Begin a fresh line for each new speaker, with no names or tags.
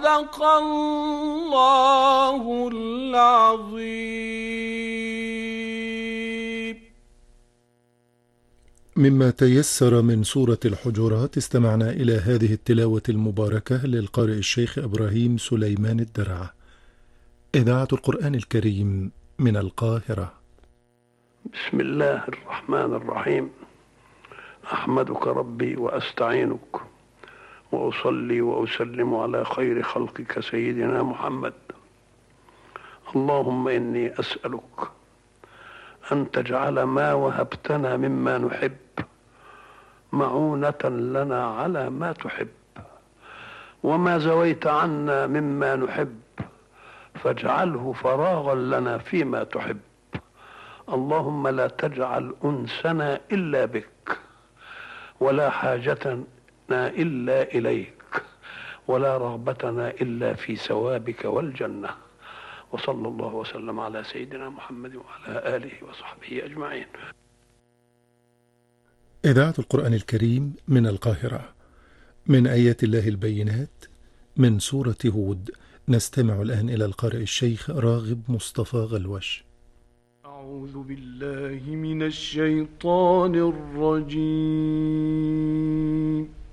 صدق الله العظيم.
مما تيسر من سورة الحجرات استمعنا إلى هذه التلاوة المباركة للقارئ الشيخ إبراهيم سليمان الدرع. إذاعة القرآن الكريم من القاهرة.
بسم الله الرحمن الرحيم. أحمدك ربي وأستعينك وأصلي وأسلم على خير خلقك سيدنا محمد. اللهم إني أسألك أن تجعل ما وهبتنا مما نحب معونة لنا على ما تحب، وما زويت عنا مما نحب فاجعله فراغا لنا فيما تحب. اللهم لا تجعل أنسنا إلا بك، ولا حاجتنا إلا إليك، ولا رغبتنا إلا في ثوابك والجنة. وصلى الله وسلم على سيدنا محمد وعلى آله وصحبه أجمعين.
إذاعة القرآن الكريم من القاهرة. من آيات الله البينات من سورة هود. نستمع الآن إلى القارئ الشيخ راغب مصطفى غلوش.
أعوذ بالله من الشيطان الرجيم.